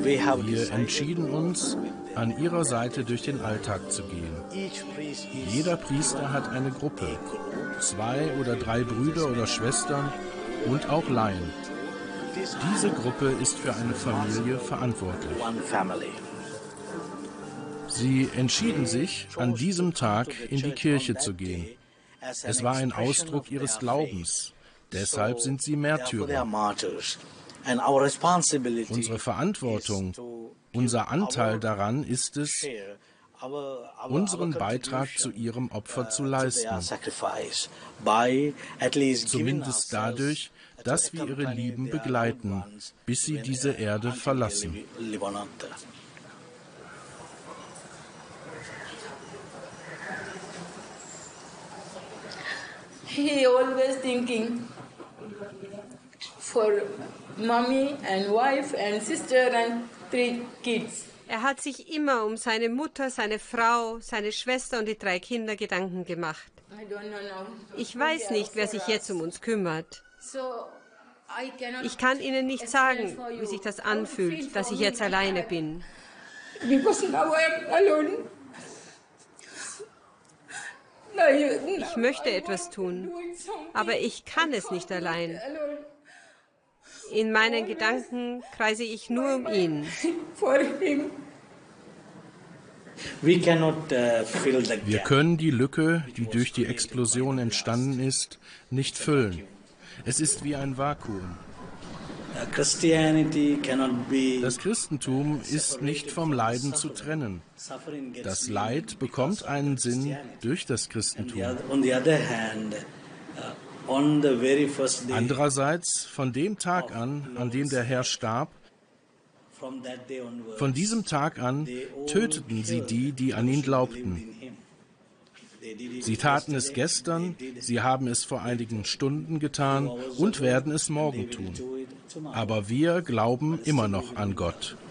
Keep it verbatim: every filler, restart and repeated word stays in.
Wir entschieden uns, an ihrer Seite durch den Alltag zu gehen. Jeder Priester hat eine Gruppe, zwei oder drei Brüder oder Schwestern und auch Laien. Diese Gruppe ist für eine Familie verantwortlich. Sie entschieden sich, an diesem Tag in die Kirche zu gehen. Es war ein Ausdruck ihres Glaubens. Deshalb sind sie Märtyrer. Unsere Verantwortung, unser Anteil daran ist es, unseren Beitrag zu ihrem Opfer zu leisten. Zumindest dadurch, dass wir ihre Lieben begleiten, bis sie diese Erde verlassen. He always thinking for mommy and wife and sister and three kids. Er hat sich immer um seine Mutter, seine Frau, seine Schwester und die drei Kinder Gedanken gemacht. Ich weiß nicht, wer sich jetzt um uns kümmert. Ich kann Ihnen nicht sagen, wie sich das anfühlt, dass ich jetzt alleine bin. Ich möchte etwas tun, aber ich kann es nicht allein. In meinen Gedanken kreise ich nur um ihn. Wir können die Lücke, die durch die Explosion entstanden ist, nicht füllen. Es ist wie ein Vakuum. Das Christentum ist nicht vom Leiden zu trennen. Das Leid bekommt einen Sinn durch das Christentum. Andererseits, von dem Tag an, an dem der Herr starb, von diesem Tag an töteten sie die, die an ihn glaubten. Sie taten es gestern, sie haben es vor einigen Stunden getan und werden es morgen tun. Aber wir glauben immer noch an Gott.